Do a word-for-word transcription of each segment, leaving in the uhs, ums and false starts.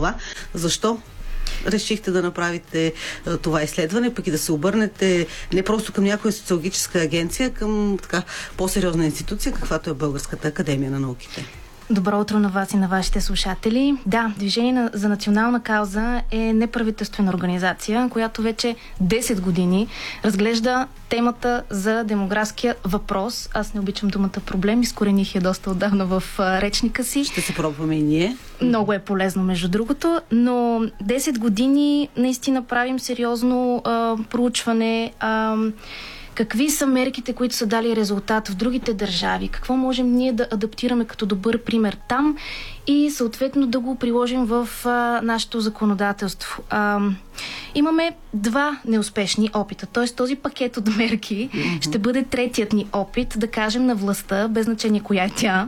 това. Защо решихте да направите а, това изследване, пък и да се обърнете не просто към някоя социологическа агенция, към така по-сериозна институция, каквато е Българската академия на науките? Добро утро на вас и на вашите слушатели. Да, Движение за национална кауза е неправителствена организация, която вече десет години разглежда темата за демографския въпрос. Аз не обичам думата проблем, изкорених я доста отдавна в речника си. Ще се пробваме и ние. Много е полезно, между другото, но десет години наистина правим сериозно а, проучване. А, Какви са мерките, които са дали резултат в другите държави? Какво можем ние да адаптираме като добър пример там и съответно да го приложим в а, нашето законодателство? А, имаме два неуспешни опита. Т.е. този пакет от мерки mm-hmm. ще бъде третият ни опит, да кажем, на властта, без значение коя е тя,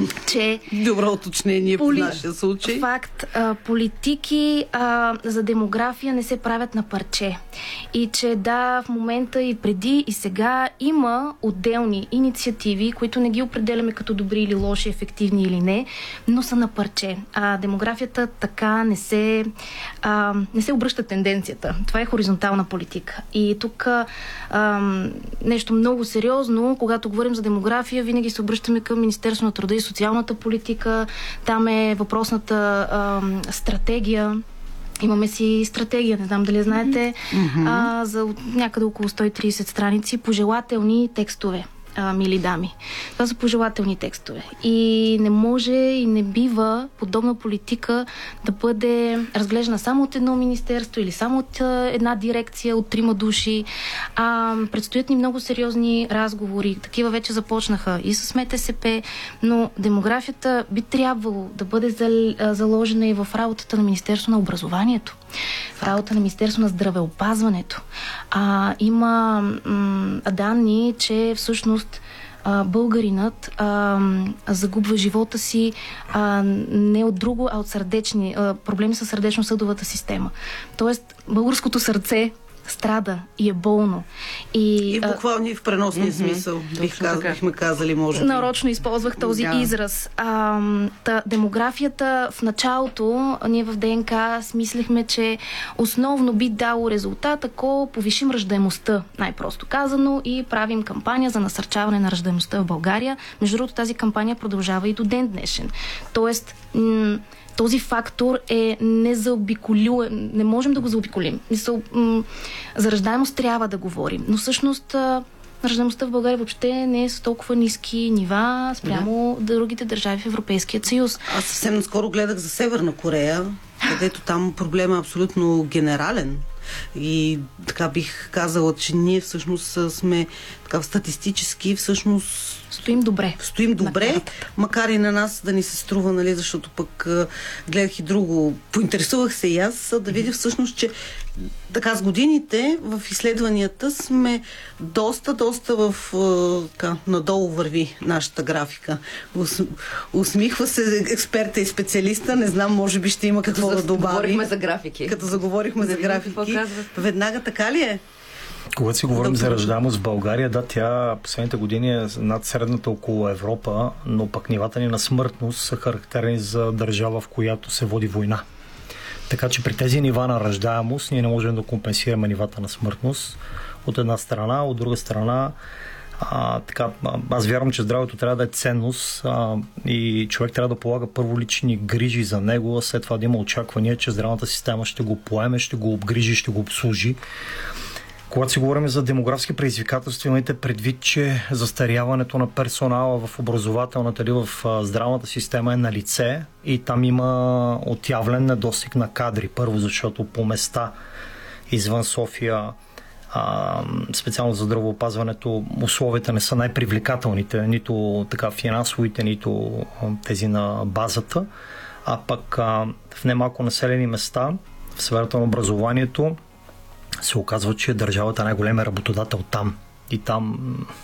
че добро уточнение поли... в нашия случай. Факт, а, политики а, за демография не се правят на парче. И че да, в момента и преди и сега има отделни инициативи, които не ги определяме като добри или лоши, ефективни или не, но са на парче. А демографията така не се а, не се обръща тенденцията. Това е хоризонтална политика. И тук а, нещо много сериозно, когато говорим за демография, винаги се обръщаме към Министерството на труда и социалната политика. Там е въпросната а, стратегия. Имаме си стратегия, не знам дали знаете, mm-hmm. а, за някъде около сто и трийсет страници, пожелателни текстове, а, мили дами. Това са пожелателни текстове. И не може и не бива подобна политика да бъде разглеждана само от едно министерство или само от а, една дирекция, от трима души. А, предстоят ни много сериозни разговори. Такива вече започнаха и с МТСП, но демографията би трябвало да бъде зал, заложена и в работата на Министерство на образованието, в работа на Министерство на здравеопазването. А, има м- данни, че всъщност а, българинът а, загубва живота си а, не от друго, а от сърдечни а, проблеми с сърдечно-съдовата система. Тоест, българското сърце страда и е болно. И, и в буквално и в преносния mm-hmm. смисъл, бих каз, бихме казали, може би. Нарочно използвах този да. израз. А, та, демографията в началото, ние в ДНК смислихме, че основно би дало резултат, ако повишим раждаемостта, най-просто казано, и правим кампания за насърчаване на раждаемостта в България. Между другото, тази кампания продължава и до ден днешен. Тоест, м- този фактор е незаобиколим. Не можем да го заобиколим. За раждаемост трябва да говорим. Но всъщност раждаемостта в България въобще не е с толкова ниски нива спрямо да. другите държави в Европейския съюз. Аз съвсем наскоро гледах за Северна Корея, където там проблема е абсолютно генерален. И така бих казала, че ние всъщност сме така статистически всъщност стоим добре. Стоим добре, макар и на нас да ни се струва, нали, защото пък гледах и друго. Поинтересувах се и аз да видя всъщност, че така с годините в изследванията сме доста, доста в така, надолу върви нашата графика. Ус, усмихва се експерта и специалиста, не знам, може би ще има какво като да добави. Заговорихме за графики. Като заговорихме за графики. Веднага така ли е? Когато си говорим за раждаемост в България, да, тя последните години е над средната около Европа, но пък нивата ни на смъртност са характерни за държава, в която се води война. Така че при тези нива на раждаемост ние не можем да компенсираме нивата на смъртност от една страна, от друга страна а, така, аз вярвам, че здравето трябва да е ценност а, и човек трябва да полага първо лични грижи за него, а след това да има очаквания, че здравната система ще го поеме, ще го обгрижи, ще го обслужи. Когато си говорим за демографски предизвикателства, имайте предвид, че застаряването на персонала в образователната или в здравната система е на лице и там има отявлен недостиг на кадри. Първо, защото по места извън София, специално за здравеопазването, условията не са най-привлекателните, нито така финансовите, нито тези на базата, а пък в немалко населени места, в сферата на образованието, се оказва, че държавата е най-големия работодател там. И там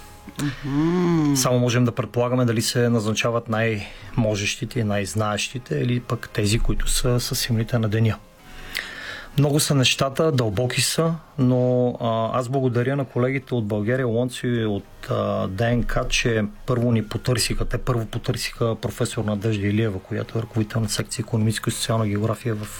mm-hmm. само можем да предполагаме дали се назначават най-можещите и най-знаещите или пък тези, които са със силните на деня. Много са нещата, дълбоки са, но а, аз благодаря на колегите от България Лонци и от а, ДНК, че първо ни потърсиха. Те първо потърсиха професор Надежда Илиева, която е ръководител на секция икономическа и социална география в